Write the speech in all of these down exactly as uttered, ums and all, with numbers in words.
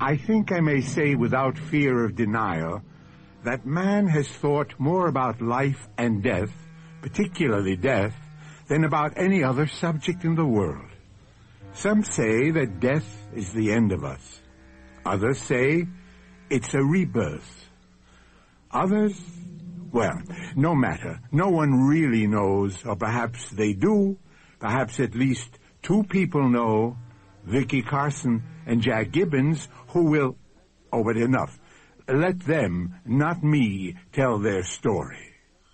I think I may say without fear of denial that man has thought more about life and death, particularly death, than about any other subject in the world. Some say that death is the end of us. Others say it's a rebirth. Others, well, no matter. No one really knows, or perhaps they do. Perhaps at least two people know, Vicky Carson and Jack Gibbons, who will... Oh, but enough. Let them, not me, tell their story.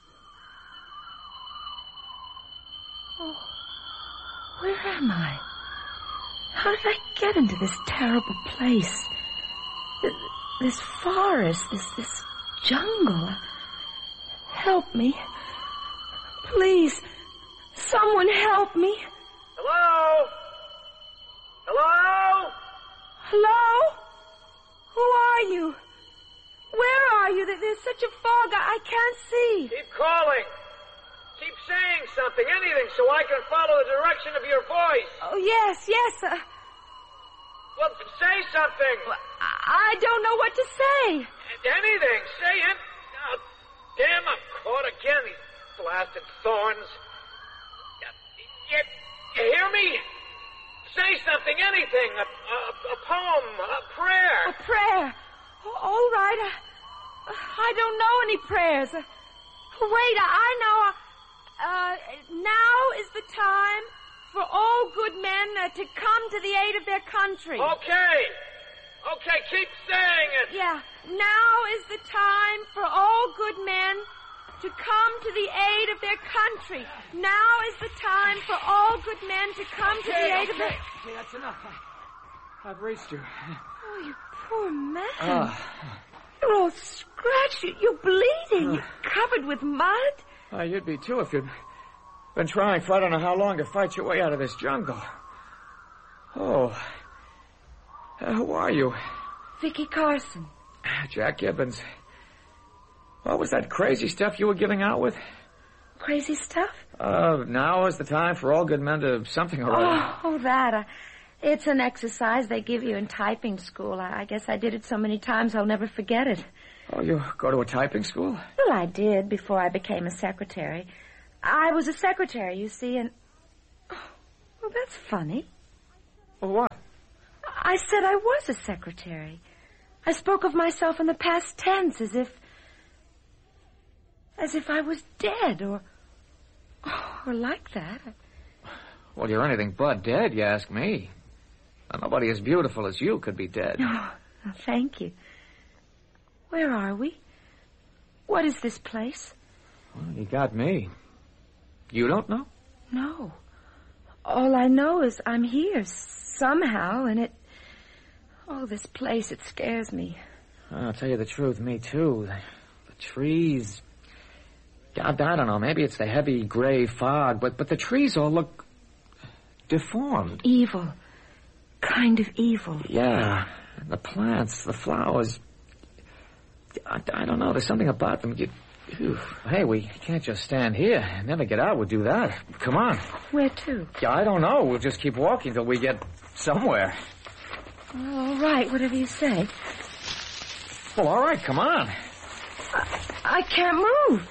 Oh, where am I? How did I get into this terrible place? This, this forest, this, this jungle. Help me. Please, someone help me. Hello? Hello? Hello? Who are you? Where are you? There's such a fog, I can't see. Keep calling. Keep saying something, anything, so I can follow the direction of your voice. Oh, yes, yes. Uh, well, say something. I don't know what to say. Anything. Say it. Oh, damn, I'm caught again. These blasted thorns. You, you hear me? Say something, anything. A, a, a poem, a prayer. A prayer. Oh, all right. I, I don't know any prayers. Uh, wait, I know. Uh, now is the time for all good men uh, to come to the aid of their country. Okay. Okay, keep saying it. Yeah. Now is the time for all good men to come to the aid of their country. Now is the time for all good men to come okay, to the aid okay. of their... Okay, that's enough. I, I've reached you. Oh, you poor man. Uh, You're all scratched. You, you're bleeding. Uh, you're covered with mud. Uh, you'd be, too, if you'd been trying for I don't know how long to fight your way out of this jungle. Oh. Uh, who are you? Vicky Carson. Jack Gibbons. What was that crazy stuff you were giving out with? Crazy stuff? Uh, now is the time for all good men to something or other. Oh, oh that. Uh, it's an exercise they give you in typing school. I, I guess I did it so many times I'll never forget it. Oh, you go to a typing school? Well, I did before I became a secretary. I was a secretary, you see, and... Oh, well, that's funny. Well, what? I said I was a secretary. I spoke of myself in the past tense as if... as if I was dead, or... or like that. Well, you're anything but dead, you ask me. Well, nobody as beautiful as you could be dead. Oh, well, thank you. Where are we? What is this place? Well, you got me. You don't know? No. All I know is I'm here somehow, and it... Oh, this place, it scares me. I'll tell you the truth, me too. The, the trees... God, I don't know, maybe it's the heavy gray fog, but, but the trees all look deformed. Evil. Kind of evil. Yeah. The plants, the flowers... I, I don't know. There's something about them. You, whew. Hey, we can't just stand here. Never get out. We'll do that. Come on. Where to? Yeah, I don't know. We'll just keep walking till we get somewhere. All right, whatever you say. Well, all right, come on. I, I can't move.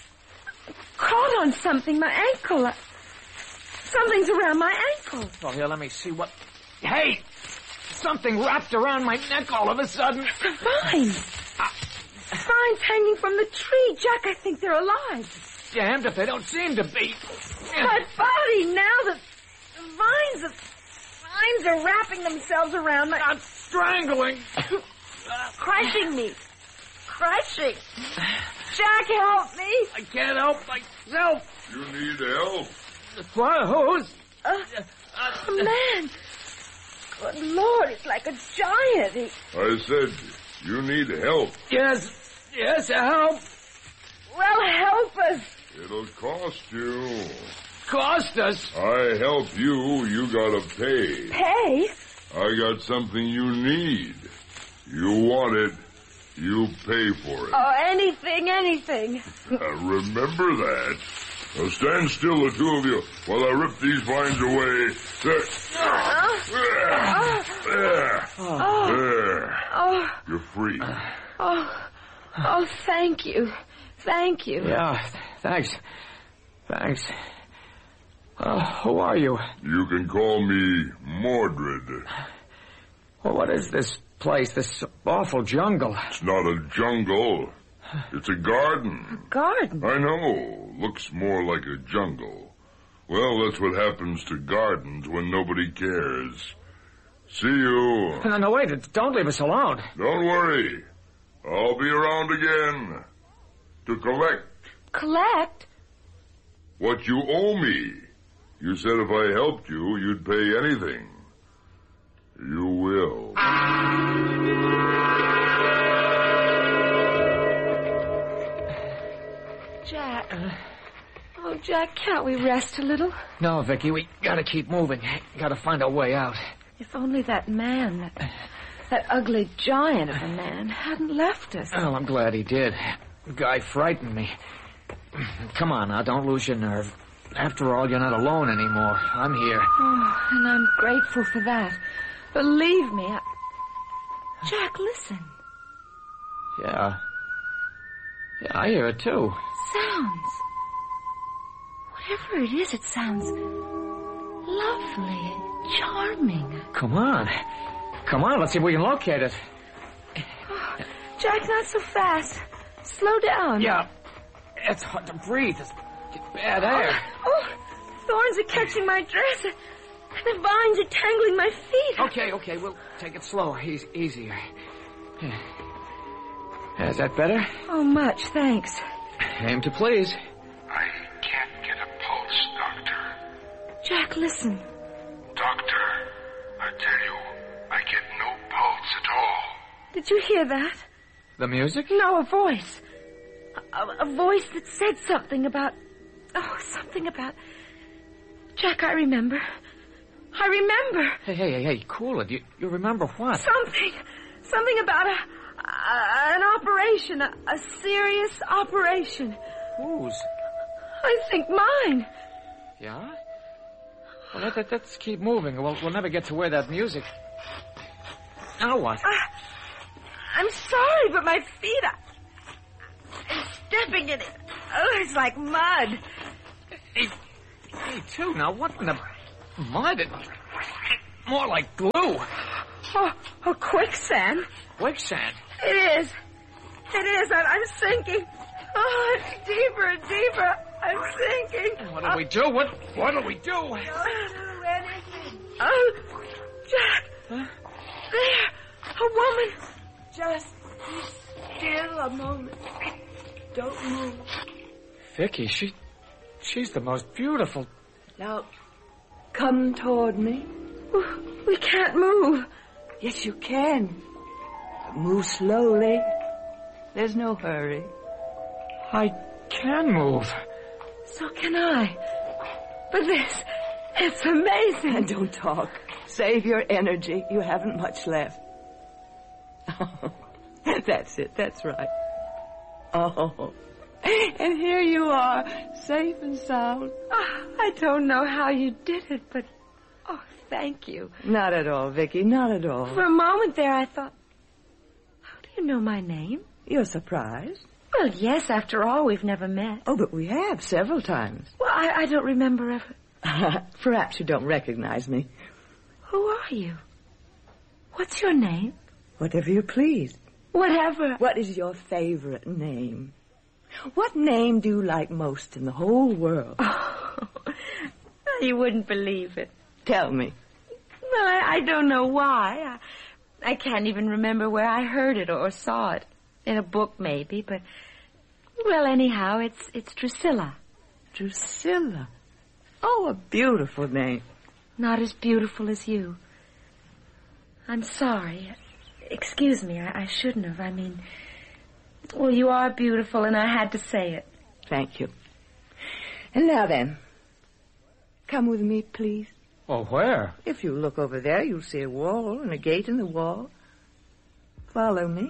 Caught on something, my ankle. Uh, something's around my ankle. Oh, here, let me see what... Hey! Something wrapped around my neck all of a sudden. The vines. Uh, vines hanging from the tree. Jack, I think they're alive. Damned if they don't seem to be. My body now, the, the vines, the vines are wrapping themselves around my... Not strangling. Crushing me. Crushing. Jack, help me. I can't help myself. You need help. What? Who's? Uh, uh, a man. Good Lord, it's like a giant. He... I said, you need help. Yes, yes, help. Well, help us. It'll cost you. Cost us? I help you, you gotta pay. Pay? I got something you need. You want it, you pay for it. Oh, anything, anything. Uh, remember that. Now stand still, the two of you, while I rip these vines away. There. Uh, There. uh, There. oh. There. Oh. You're free. Oh. Oh, thank you. Thank you. Yeah, thanks. Thanks. Uh, who are you? You can call me Mordred. Well, what is this place, this awful jungle? It's not a jungle. It's a garden. A garden? I know. Looks more like a jungle. Well, that's what happens to gardens when nobody cares. See you. No, no, wait. Don't leave us alone. Don't worry. I'll be around again to collect. Collect? What you owe me. You said if I helped you, you'd pay anything. You will. Jack. Oh, Jack, can't we rest a little? No, Vicky, we gotta keep moving. Gotta find a way out. If only that man, that, that ugly giant of a man, hadn't left us. Oh, I'm glad he did. The guy frightened me. Come on now, don't lose your nerve. After all, you're not alone anymore. I'm here. Oh, and I'm grateful for that. Believe me, I... Jack, listen. Yeah. Yeah, I hear it too. Sounds. Whatever it is, it sounds lovely and charming. Come on. Come on, let's see if we can locate it. Oh, Jack, not so fast. Slow down. Yeah. It's hard to breathe. It's bad air. Oh, oh, thorns are catching my dress. And the vines are tangling my feet. Okay, okay, we'll take it slow. Easy, easier. Yeah. Is that better? Oh, much, thanks. Aim to please. I can't get a pulse, Doctor. Jack, listen. Doctor, I tell you, I get no pulse at all. Did you hear that? The music? No, a voice. A, a voice that said something about... Oh, something about... Jack, I remember. I remember. Hey, hey, hey, hey, cool it. You, you remember what? Something. Something about a... a an operation. A, a serious operation. Whose? I think mine. Yeah? Well, let, let, let's keep moving. We'll, we'll never get to where that music... Now what? Uh, I'm sorry, but my feet... I, I'm stepping in it. Oh, it's like mud. Hey, hey, too. Now, what in the... Mud? It, more like glue. Oh, oh, quicksand. Quicksand? It is. It is. I, I'm sinking. Oh, it's deeper and deeper. I'm sinking. What do we do? What What do we do? I don't do anything. Oh, Jack. Huh? There. A woman. Just be still a moment. Don't move. Vicky, she... She's the most beautiful... Now, come toward me. We can't move. Yes, you can. Move slowly. There's no hurry. I can move. So can I. But this, it's amazing. And don't talk. Save your energy. You haven't much left. Oh, that's it. That's right. Oh, and here you are, safe and sound. Oh, I don't know how you did it, but... Oh, thank you. Not at all, Vicky. Not at all. For a moment there, I thought... How do you know my name? You're surprised? Well, yes, after all, we've never met. Oh, but we have several times. Well, I, I don't remember ever... Perhaps you don't recognize me. Who are you? What's your name? Whatever you please. Whatever. What is your favorite name? What name do you like most in the whole world? Oh, you wouldn't believe it. Tell me. Well, I, I don't know why. I, I can't even remember where I heard it or saw it. In a book, maybe, but... Well, anyhow, it's it's Drusilla. Drusilla? Oh, a beautiful name. Not as beautiful as you. I'm sorry. Excuse me, I, I shouldn't have. I mean... Well, you are beautiful, and I had to say it. Thank you. And now then, come with me, please. Oh, where? If you look over there, you'll see a wall and a gate in the wall. Follow me.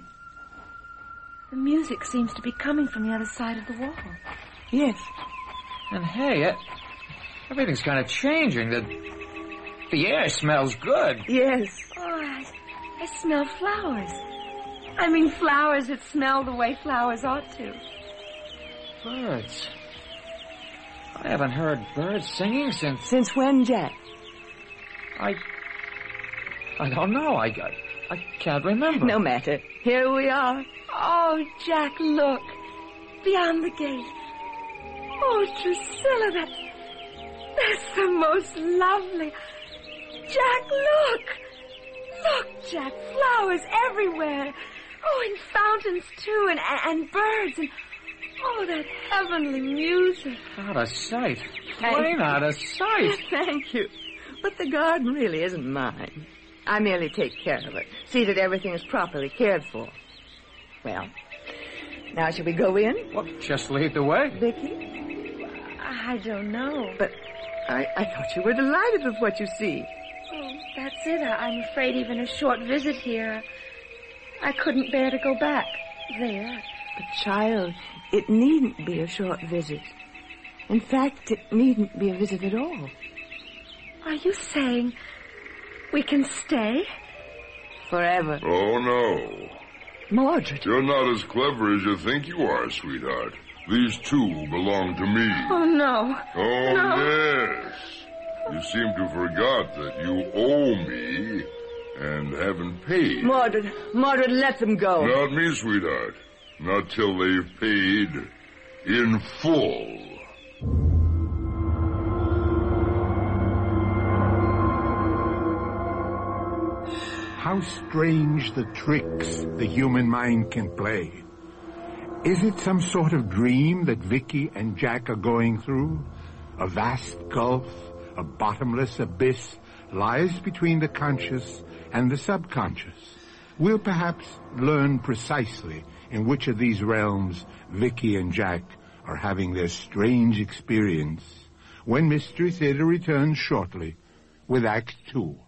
The music seems to be coming from the other side of the wall. Yes. And hey, it, everything's kind of changing. The, the air smells good. Yes. Oh, I, I smell flowers. I mean flowers that smell the way flowers ought to. Birds. I haven't heard birds singing since... Since when, Jack? I... I don't know. I, I, I can't remember. No matter. Here we are. Oh, Jack, look. Beyond the gate. Oh, Drusilla, that... That's the most lovely... Jack, look! Look, Jack, flowers everywhere. Oh, and fountains, too, and, and birds, and... Oh, that heavenly music. Out of sight. Plain out of sight. Thank you. But the garden really isn't mine. I merely take care of it. See that everything is properly cared for. Well, now shall we go in? Well, just lead the way. Vicky? I don't know. But I, I thought you were delighted with what you see. Oh, that's it. I, I'm afraid even a short visit here, I couldn't bear to go back there. But, child, it needn't be a short visit. In fact, it needn't be a visit at all. Are you saying we can stay? Forever. Oh, no. Mordred. You're not as clever as you think you are, sweetheart. These two belong to me. Oh, no. Oh, no. yes. You seem to have forgot that you owe me and haven't paid. Mordred, Mordred, let them go. Not me, sweetheart. Not till they've paid in full. How strange the tricks the human mind can play. Is it some sort of dream that Vicky and Jack are going through? A vast gulf, a bottomless abyss lies between the conscious and the subconscious. We'll perhaps learn precisely in which of these realms Vicky and Jack are having their strange experience when Mystery Theater returns shortly with Act Two.